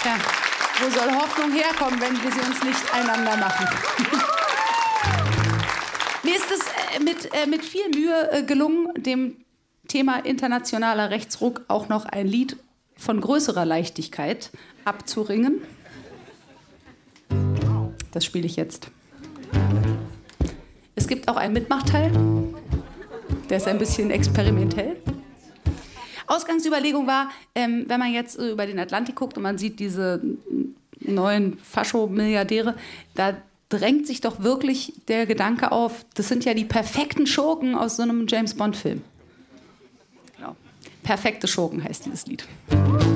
Tja, wo soll Hoffnung herkommen, wenn wir sie uns nicht einander machen? Mir ist es mit viel Mühe gelungen, dem Thema internationaler Rechtsruck auch noch ein Lied von größerer Leichtigkeit abzuringen. Das spiele ich jetzt. Es gibt auch einen Mitmachteil. Der ist ein bisschen experimentell. Ausgangsüberlegung war, wenn man jetzt über den Atlantik guckt und man sieht diese neuen Fascho-Milliardäre, da drängt sich doch wirklich der Gedanke auf, das sind ja die perfekten Schurken aus so einem James-Bond-Film. Genau. Perfekte Schurken heißt dieses Lied.